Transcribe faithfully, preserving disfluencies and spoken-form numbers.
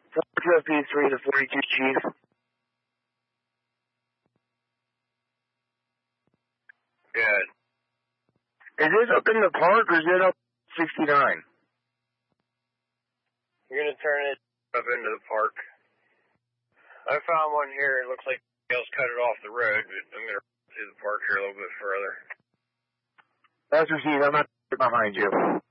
two F P three to forty-two, Chief. Good. Is this up in the park or is it up sixty-nine? You're going to turn it up into the park. I found one here. It looks like else cut it off the road, but I'm going to run through the park here a little bit further. That's received. I'm not behind you.